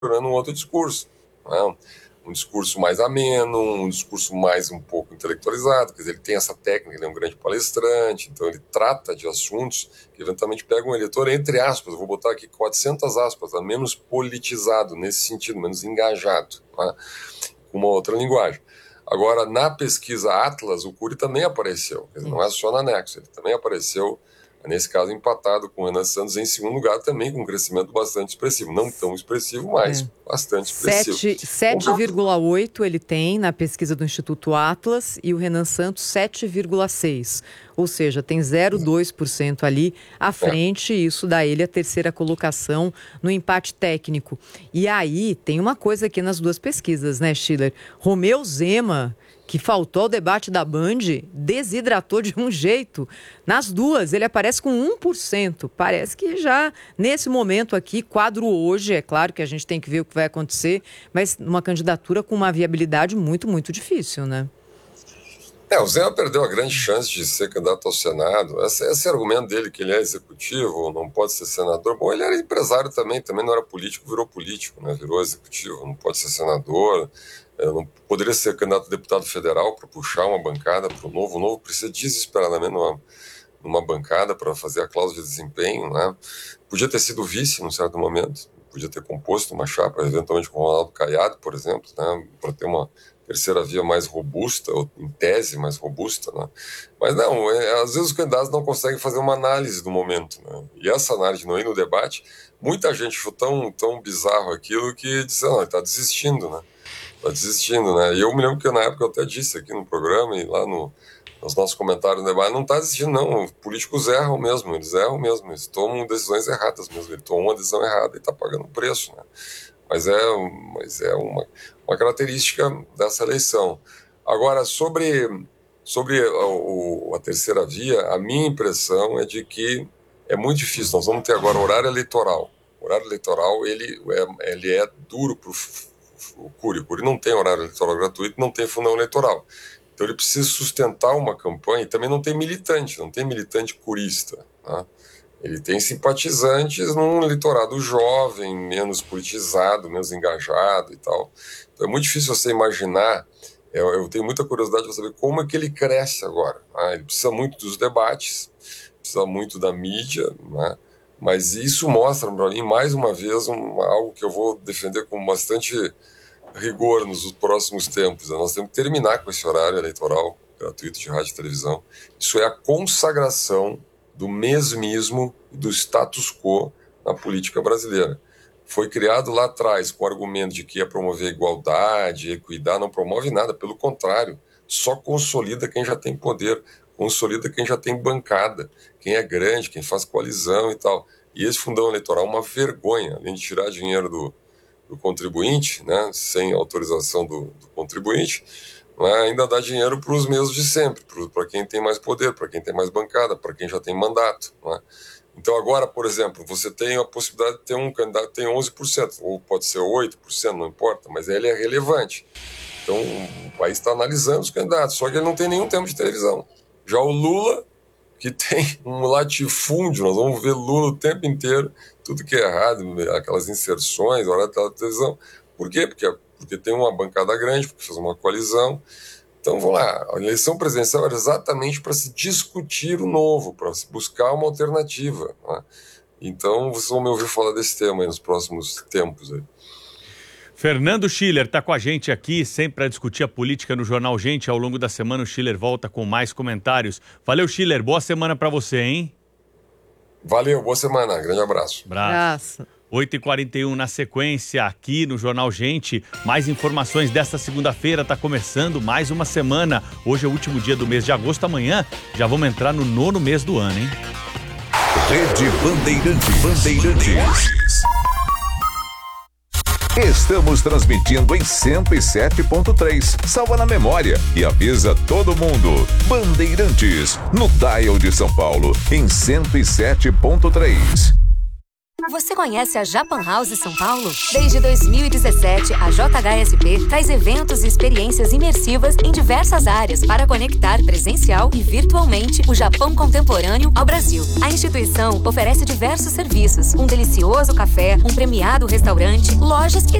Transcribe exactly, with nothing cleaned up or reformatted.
procurando um outro discurso, né? Um discurso mais ameno, um discurso mais um pouco intelectualizado, quer dizer, ele tem essa técnica, ele é um grande palestrante, então ele trata de assuntos que eventualmente pegam um eleitor, entre aspas, eu vou botar aqui quatrocentas aspas, tá? Menos politizado nesse sentido, menos engajado, tá? Com uma outra linguagem. Agora, na pesquisa Atlas, o Cury também apareceu, quer dizer, não é só na Nexo, ele também apareceu, nesse caso, empatado com o Renan Santos em segundo lugar, também com um crescimento bastante expressivo. Não tão expressivo, mas é. bastante expressivo. sete vírgula oito ele tem na pesquisa do Instituto Atlas e o Renan Santos sete vírgula seis. Ou seja, tem zero vírgula dois por cento ali à frente, é. Isso dá ele a terceira colocação no empate técnico. E aí, tem uma coisa aqui nas duas pesquisas, né, Schiller? Romeu Zema, que faltou ao debate da Band, desidratou de um jeito. Nas duas, ele aparece com um por cento. Parece que já, nesse momento aqui, quadro hoje, é claro que a gente tem que ver o que vai acontecer, mas uma candidatura com uma viabilidade muito, muito difícil, né? É, o Zema perdeu a grande chance de ser candidato ao Senado. Esse, esse argumento dele, que ele é executivo, não pode ser senador. Bom, ele era empresário também, também não era político, virou político, né? Virou executivo, não pode ser senador. Eu não poderia ser candidato a deputado federal para puxar uma bancada para o Novo. O Novo precisa desesperadamente numa, numa bancada para fazer a cláusula de desempenho, né? Podia ter sido vice num certo momento, podia ter composto uma chapa, eventualmente com o Ronaldo Caiado, por exemplo, né? Para ter uma terceira via mais robusta, ou em tese mais robusta, né? Mas não, é, às vezes os candidatos não conseguem fazer uma análise do momento, né? E essa análise não ir no debate, muita gente achou tão, tão bizarro aquilo que disse, não, ele está desistindo, né? Está desistindo, né? E eu me lembro que na época eu até disse aqui no programa e lá no, nos nossos comentários no debate, não está desistindo não, os políticos erram mesmo, eles erram mesmo, eles tomam decisões erradas mesmo, ele tomou uma decisão errada e está pagando um preço, né? Mas é, mas é uma, uma característica dessa eleição. Agora, sobre, sobre a, o, a terceira via, a minha impressão é de que é muito difícil, nós vamos ter agora horário eleitoral. O horário eleitoral, ele é, ele é duro para o Cury. O Cury não tem horário eleitoral gratuito, não tem fundão eleitoral. Então ele precisa sustentar uma campanha e também não tem militante, não tem militante curista, tá? Ele tem simpatizantes num eleitorado jovem, menos politizado, menos engajado e tal. Então é muito difícil você imaginar, eu, eu tenho muita curiosidade para saber como é que ele cresce agora. Né? Ele precisa muito dos debates, precisa muito da mídia, né? Mas isso mostra para mim, mais uma vez, um, algo que eu vou defender com bastante rigor nos próximos tempos. Né? Nós temos que terminar com esse horário eleitoral gratuito de rádio e televisão. Isso é a consagração do mesmismo e do status quo na política brasileira. Foi criado lá atrás com o argumento de que ia promover igualdade, equidade, não promove nada, pelo contrário, só consolida quem já tem poder, consolida quem já tem bancada, quem é grande, quem faz coalizão e tal. E esse fundão eleitoral é uma vergonha, além de tirar dinheiro do, do contribuinte, né, sem autorização do, do contribuinte, ainda dá dinheiro para os mesmos de sempre, para quem tem mais poder, para quem tem mais bancada, para quem já tem mandato. Não é? Então agora, por exemplo, você tem a possibilidade de ter um candidato que tem onze por cento, ou pode ser oito por cento, não importa, mas ele é relevante. Então o país está analisando os candidatos, só que ele não tem nenhum tempo de televisão. Já o Lula, que tem um latifúndio, nós vamos ver Lula o tempo inteiro, tudo que é errado, aquelas inserções, hora da televisão. Por quê? Porque porque tem uma bancada grande, porque fez uma coalizão. Então, vamos lá, a eleição presidencial era exatamente para se discutir o novo, para se buscar uma alternativa. Né? Então, vocês vão me ouvir falar desse tema aí nos próximos tempos. Aí. Fernando Schiller está com a gente aqui, sempre para discutir a política no Jornal Gente. Ao longo da semana, o Schiller volta com mais comentários. Valeu, Schiller, boa semana para você, hein? Valeu, boa semana, grande abraço. Abraço. oito e quarenta e um na sequência, aqui no Jornal Gente. Mais informações desta segunda-feira, tá começando mais uma semana. Hoje é o último dia do mês de agosto, amanhã já vamos entrar no nono mês do ano, hein? Rede Bandeirantes. Bandeirantes. Estamos transmitindo em cento e sete ponto três. Salva na memória e avisa todo mundo. Bandeirantes, no dial de São Paulo, em cento e sete ponto três. Você conhece a Japan House São Paulo? Desde dois mil e dezessete, a J H S P traz eventos e experiências imersivas em diversas áreas para conectar presencial e virtualmente o Japão contemporâneo ao Brasil. A instituição oferece diversos serviços, um delicioso café, um premiado restaurante, lojas e